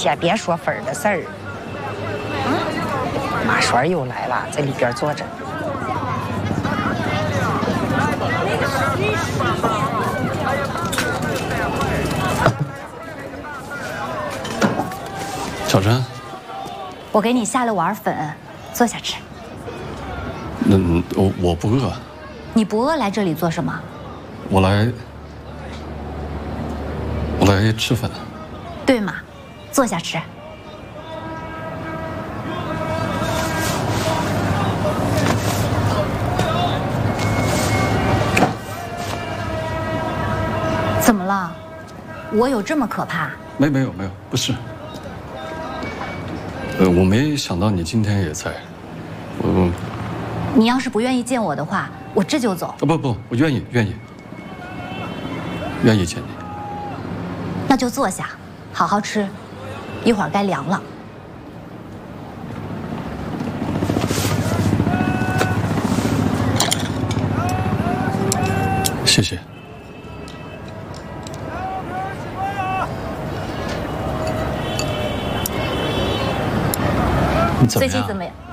先别说分的事儿。马栓又来了，在里边坐着。 小珍， 我给你下了碗粉，坐下吃。 我不饿。 你不饿来这里做什么？ 我来吃粉。 对嘛，坐下吃。怎么了？我有这么可怕？ 没有，不是。我没想到你今天也在。 你要是不愿意见我的话，我这就走。 不，我愿意见你。 那就坐下，好好吃，一会儿该凉了。 谢谢。 最近怎么样？